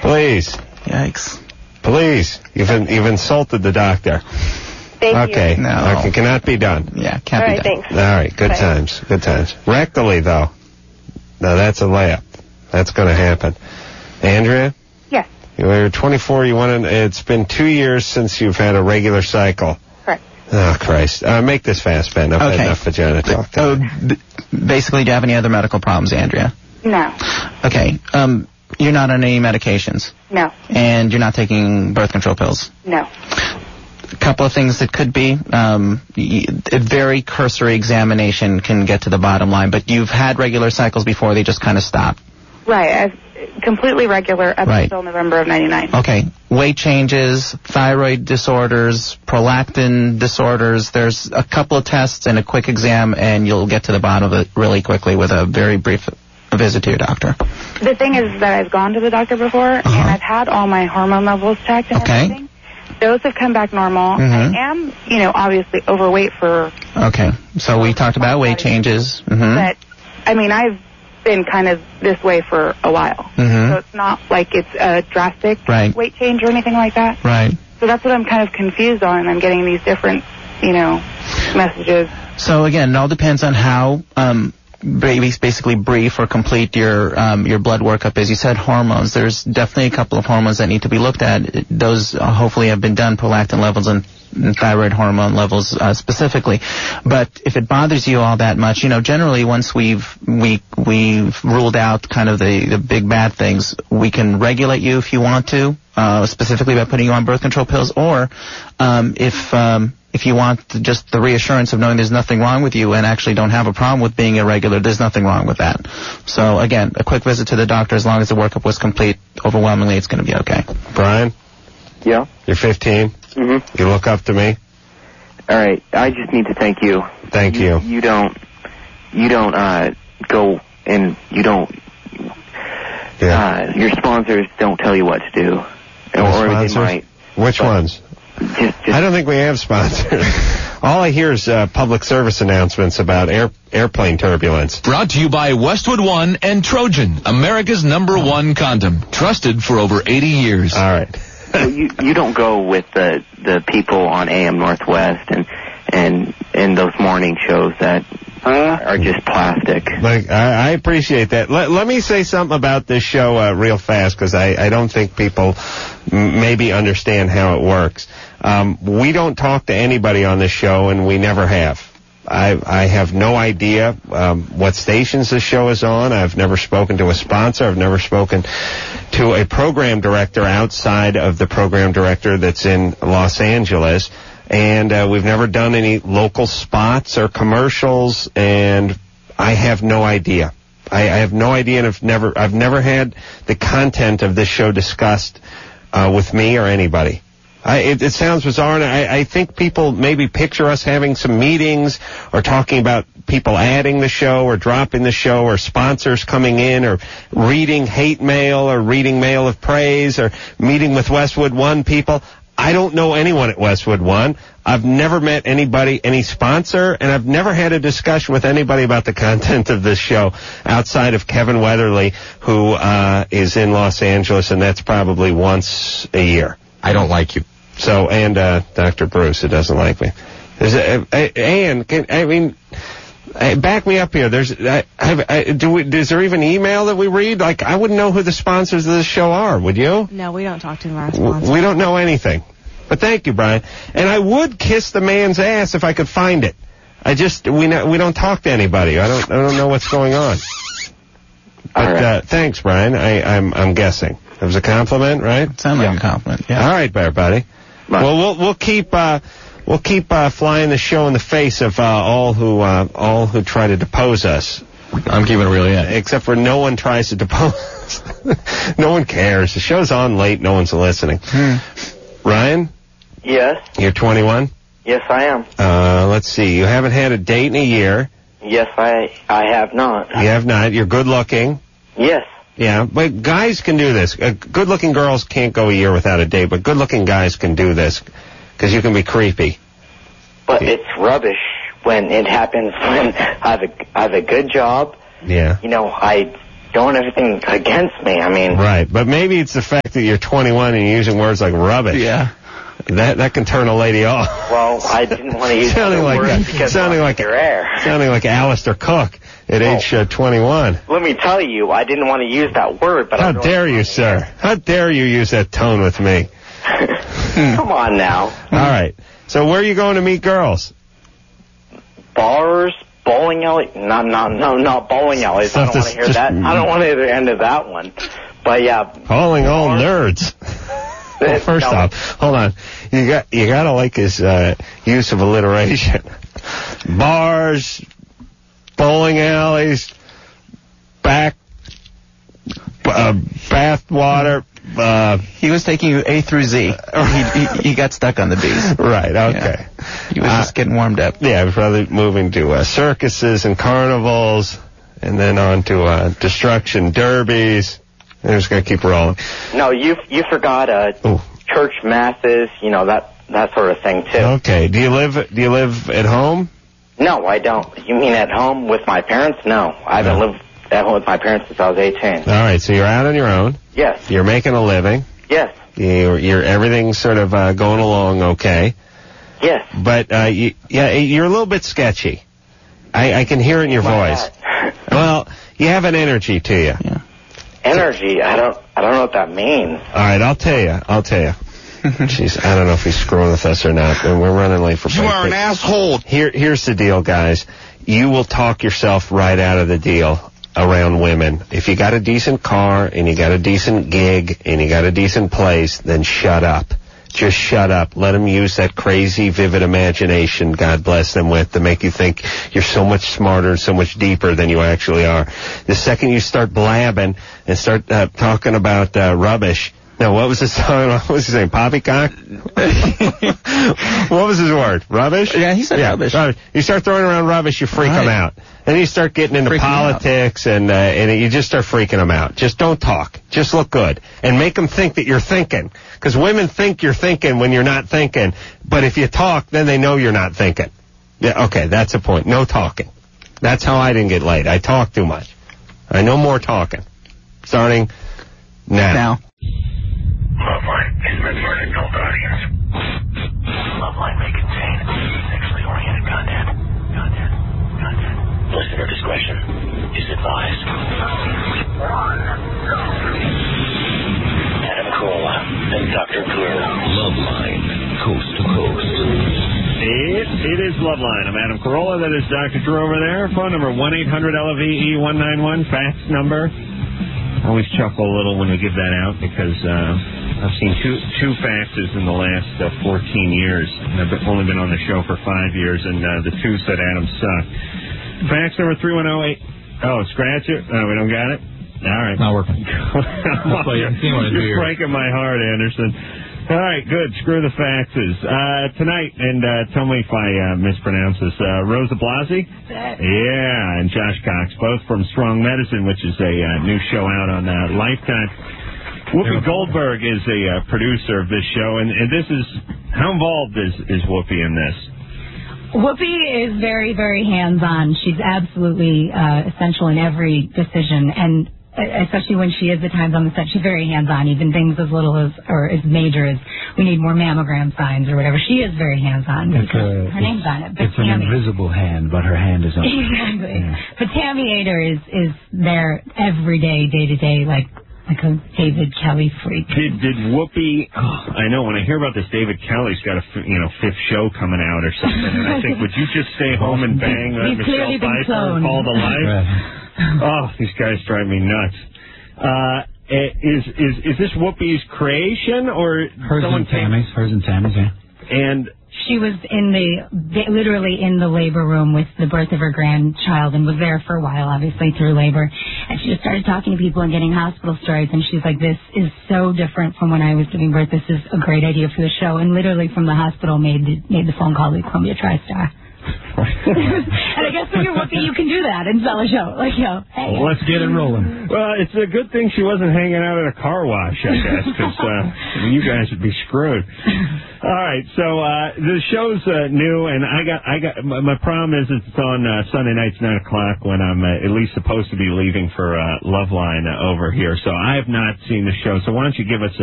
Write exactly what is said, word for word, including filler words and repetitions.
Please. Yikes. Please. You've in, you've insulted the doctor. Thank okay. you. No. Okay, cannot be done. Yeah, can't All be right, done. thanks. All right, good Bye. times. Good times. Rectally, though. No, that's a layup. That's going to happen. Andrea? Yes. You're twenty-four. You want to, it's been two years since you've had a regular cycle. Correct. Oh, Christ. Uh, make this fast, Ben. I've had Okay. enough vagina talk. Oh, b- basically, do you have any other medical problems, Andrea? No. Okay. Um, you're not on any medications, No. and you're not taking birth control pills. No. A couple of things that could be. Um, y- a very cursory examination can get to the bottom line, but you've had regular cycles before. They just kind of stop. Right. I've completely regular up Right. until November of ninety-nine. Okay. Weight changes, thyroid disorders, prolactin disorders. There's a couple of tests and a quick exam, and you'll get to the bottom of it really quickly with a very brief visit to your doctor. The thing is that I've gone to the doctor before, Uh-huh. and I've had all my hormone levels checked and Okay. everything. Those have come back normal. Mhm. I am, you know, obviously overweight for, Okay. So we talked about weight changes. Mm-hmm. but, I mean, I've been kind of this way for a while. Mhm. So it's not like it's a drastic Right. weight change or anything like that. Right. So that's what I'm kind of confused on. I'm getting these different, you know, messages. So again, it all depends on how um, basically brief or complete your um, your blood workup is. You said hormones. There's definitely a couple of hormones that need to be looked at. Those uh, hopefully have been done, prolactin levels and, and thyroid hormone levels uh, specifically. But if it bothers you all that much, you know, generally once we've we we've ruled out kind of the, the big bad things, we can regulate you if you want to, uh, specifically by putting you on birth control pills, or um, if um, if you want just the reassurance of knowing there's nothing wrong with you and actually don't have a problem with being irregular, there's nothing wrong with that. So again, a quick visit to the doctor, as long as the workup was complete, overwhelmingly it's going to be okay. Brian? Yeah? You're fifteen. Mm-hmm. You look up to me. All right. I just need to thank you. Thank you. You don't, you don't, uh, go and you don't, Yeah. uh, your sponsors don't tell you what to do. The or they sponsors? might. Which but ones? Just, just, I don't think we have sponsors. All I hear is uh, public service announcements about air, airplane turbulence. Brought to you by Westwood One and Trojan, America's number one condom, trusted for over eighty years. All right. well, you, you don't go with the, the people on A M Northwest and, and, and those morning shows that uh, are just plastic. Like, I, I appreciate that. Let, let me say something about this show uh, real fast, because I, I don't think people m- maybe understand how it works. Um, we don't talk to anybody on this show, and we never have. I, I have no idea um, what stations this show is on. I've never spoken to a sponsor. I've never spoken to a program director outside of the program director that's in Los Angeles. And uh, we've never done any local spots or commercials, and I have no idea. I, I have no idea, and I've never, I've never had the content of this show discussed uh, with me or anybody. I, it, it sounds bizarre, and I, I think people maybe picture us having some meetings or talking about people adding the show or dropping the show or sponsors coming in or reading hate mail or reading mail of praise or meeting with Westwood One people. I don't know anyone at Westwood One. I've never met anybody, any sponsor, and I've never had a discussion with anybody about the content of this show outside of Kevin Weatherly, who uh, is in Los Angeles, and that's probably once a year. I don't like you. So, and uh, Doctor Bruce, who doesn't like me. There's a, a, Ann, can, I mean, uh, back me up here. There's, I, I, I, do we, is there even email that we read? Like, I wouldn't know who the sponsors of this show are, would you? No, we don't talk to our W- sponsors. We don't know anything. But thank you, Brian. And I would kiss the man's ass if I could find it. I just, we no, we don't talk to anybody. I don't, I don't know what's going on. But right. uh, thanks, Brian. I, I'm, I'm guessing it was a compliment, right? It sounded like a compliment. Yeah. All right, Bear Buddy. Bye. Well, we'll we'll keep uh, we'll keep uh, flying the show in the face of uh, all who uh, all who try to depose us. I'm keeping it real, yeah. Except for no one tries to depose. No one cares. The show's on late. No one's listening. Hmm. Ryan, Yes. you're twenty-one. Yes, I am. Uh, let's see. You haven't had a date in a year. Yes, I I have not. You have not. You're good looking. Yes. Yeah, but guys can do this. Uh, good-looking girls can't go a year without a date, but good-looking guys can do this because you can be creepy. But it's rubbish when it happens when I have a, I have a good job. Yeah. You know, I going everything against me. I mean, right, but maybe it's the fact that you're twenty-one and you're using words like rubbish. Yeah. That that can turn a lady off. Well, I didn't want to use sounding the like words because sounding like your air. Sounding like Alistair Cook at oh. age uh, twenty-one. Let me tell you, I didn't want to use that word, but how I really dare you, sir? It. How dare you use that tone with me? Come on now. All right. So where are you going to meet girls? Bars, bowling alley. No, no, no, not bowling alleys. Stuff I don't want to hear just, that. I don't want to hear the end of that one. But yeah. Calling all nerds. Well, first no. off, hold on. You got you gotta like his uh, use of alliteration. Bars, bowling alleys, back, uh, bath water. Uh, he was taking you A through Z. he, he he got stuck on the B's. Right. Okay. Yeah. He was uh, just getting warmed up. Yeah, I was probably moving to uh, circuses and carnivals, and then on to uh, destruction derbies. I'm just gonna keep rolling. No, you you forgot uh, church masses, you know that that sort of thing too. Okay. Do you live Do you live at home? No, I don't. You mean at home with my parents? No, I haven't no. lived at home with my parents since I was eighteen. All right. So you're out on your own. Yes. You're making a living. Yes. You're, you're everything's sort of uh, going along okay. Yes. But uh, you, yeah, you're a little bit sketchy. I, I can hear it in your Why voice. Well, you have an energy to you. Yeah. Energy? I don't. I don't know what that means. All right, I'll tell you. I'll tell you. Jeez, I don't know if he's screwing with us or not. And we're running late for break. You are an asshole. Here, here's the deal, guys. You will talk yourself right out of the deal around women. If you got a decent car and you got a decent gig and you got a decent place, then shut up. Just shut up. Let them use that crazy, vivid imagination, God bless them with, to make you think you're so much smarter and so much deeper than you actually are. The second you start blabbing and start uh, talking about uh, rubbish. No, what was his song? What was his name? Poppycock? What was his word? Rubbish? Yeah, he said yeah, rubbish. rubbish. You start throwing around rubbish, you freak right. them out. Then you start getting into Freaking politics, and uh, and you just start freaking them out. Just don't talk. Just look good. And make them think that you're thinking. Because women think you're thinking when you're not thinking. But if you talk, then they know you're not thinking. Yeah, okay, that's the point. No talking. That's how I didn't get laid. I talk too much. I no more talking. Starting now. Now. Loveline is meant for an adult audience. Loveline may contain sexually oriented content. Content. Content. Listener discretion is advised. Adam Carolla and Doctor Drew. Loveline, coast to coast. It, it is Loveline. I'm Adam Carolla. That is Doctor Drew over there. Phone number one eight hundred L V E one nine one. Fax number. I always chuckle a little when we give that out because uh, I've seen two two faxes in the last uh, fourteen years. And I've been, only been on the show for five years, and uh, the two said Adam sucked. Fax number three one zero eight. Oh, scratch it? Oh, we don't got it? All right. Not working. You're, you're breaking my heart, Anderson. All right, good. Screw the faxes. Uh, tonight, and uh, tell me if I uh, mispronounce this, uh, Rosa Blasi? Yeah, and Josh Cox, both from Strong Medicine, which is a uh, new show out on uh, Lifetime. Whoopi Goldberg is a uh, producer of this show, and, and this is, how involved is, is Whoopi in this? Whoopi is very, very hands-on. She's absolutely uh, essential in every decision, and especially when she is at times on the set, she's very hands-on, even things as little as, or as major as, we need more mammogram signs or whatever. She is very hands-on because her name's on it. But it's Tammy, an invisible hand, but her hand is on it. Exactly. Yeah. But Tammy Ader is, is there every day, day to day, like, like a David Kelly freak. Did did Whoopi? Oh, I know when I hear about this, David Kelly's got a you know fifth show coming out or something, and I think, would you just stay home and bang uh, Michelle Pfeiffer called alive? Right. Oh, these guys drive me nuts. Uh, is is is this Whoopi's creation or hers someone and Tammy's? Hers and Tammy's, yeah. And she was in the, literally in the labor room with the birth of her grandchild and was there for a while, obviously, through labor. And she just started talking to people and getting hospital stories. And she's like, this is so different from when I was giving birth. This is a great idea for the show. And literally from the hospital made the, made the phone call to Columbia TriStar. And I guess figure, Whoopi, you can do that and sell a show. Like, you know, hey. Well, let's get it rolling. Well, it's a good thing she wasn't hanging out at a car wash, I guess, because uh, you guys would be screwed. All right, so uh, the show's uh, new, and I got, I got. My, my problem is it's on uh, Sunday nights, nine o'clock, when I'm uh, at least supposed to be leaving for uh, Loveline uh, over here. So I have not seen the show. So why don't you give us